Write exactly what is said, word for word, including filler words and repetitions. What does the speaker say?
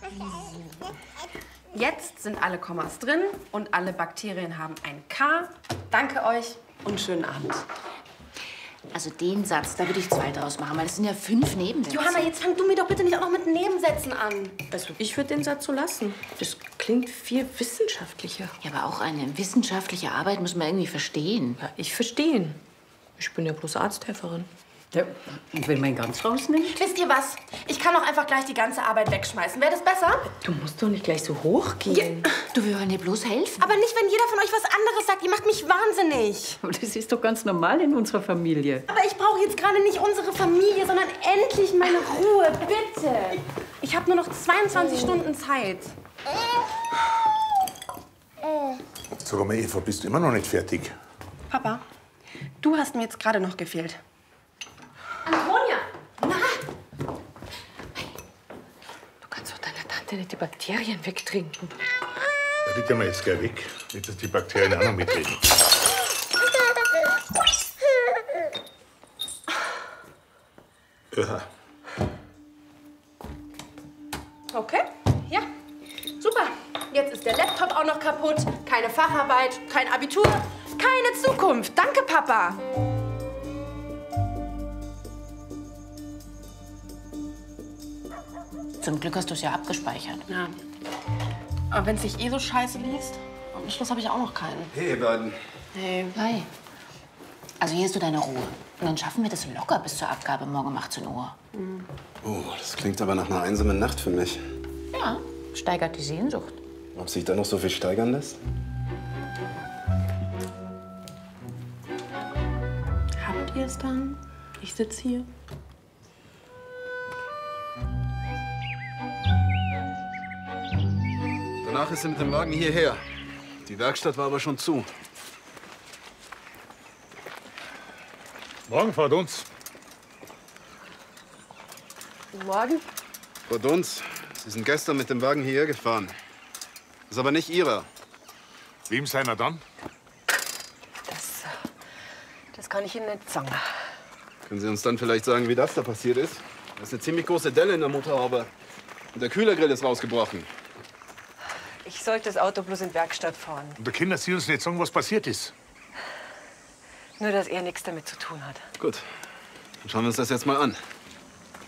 Jetzt sind alle Kommas drin und alle Bakterien haben ein K. Danke euch und schönen Abend. Also den Satz, da würde ich zwei draus machen, weil das sind ja fünf Nebensätze. Johanna, jetzt fang du mir doch bitte nicht auch noch mit Nebensätzen an. Also ich würde den Satz so lassen. Das klingt viel wissenschaftlicher. Ja, aber auch eine wissenschaftliche Arbeit muss man irgendwie verstehen. Ja, ich verstehe ihn. Ich bin ja bloß Arzthelferin. Ja, und wenn man ihn ganz rausnimmt? Wisst ihr was? Ich kann auch einfach gleich die ganze Arbeit wegschmeißen. Wäre das besser? Du musst doch nicht gleich so hochgehen. Ja. Du, wir wollen dir bloß helfen. Aber nicht, wenn jeder von euch was anderes sagt. Ihr macht mich wahnsinnig. Aber das ist doch ganz normal in unserer Familie. Aber ich brauche jetzt gerade nicht unsere Familie, sondern endlich meine Ruhe. Bitte. Ich habe nur noch zweiundzwanzig Stunden Zeit. Sag mal, Eva, bist du immer noch nicht fertig? Papa, du hast mir jetzt gerade noch gefehlt. Antonia! Na? Du kannst doch deiner Tante nicht die Bakterien wegtrinken. Ja, die können wir jetzt gleich weg. Nicht, dass die Bakterien auch noch mitreden. Ja. Okay, ja. Super. Jetzt ist der Laptop auch noch kaputt. Keine Facharbeit, kein Abitur, keine Zukunft. Danke, Papa. Zum Glück hast du es ja abgespeichert. Ja. Aber wenn es sich eh so scheiße liest, am Schluss habe ich auch noch keinen. Hey, ihr beiden. Hey. Hi. Also hier hast du deine Ruhe. Und dann schaffen wir das locker bis zur Abgabe morgen um achtzehn Uhr. Mhm. Oh, das klingt aber nach einer einsamen Nacht für mich. Ja, steigert die Sehnsucht. Ob sich da noch so viel steigern lässt? Habt ihr es dann? Ich sitze hier. Danach ist sie mit dem Wagen hierher. Die Werkstatt war aber schon zu. Morgen, Frau Dunz. Morgen? Frau Dunz, Sie sind gestern mit dem Wagen hierher gefahren. Ist aber nicht Ihrer. Wem seiner dann? Das, das kann ich Ihnen nicht sagen. Können Sie uns dann vielleicht sagen, wie das da passiert ist? Da ist eine ziemlich große Delle in der Motorhaube. Und der Kühlergrill ist rausgebrochen. Ich sollte das Auto bloß in die Werkstatt fahren. Und da können Sie uns nicht sagen, was passiert ist. Nur, dass er nichts damit zu tun hat. Gut, dann schauen wir uns das jetzt mal an.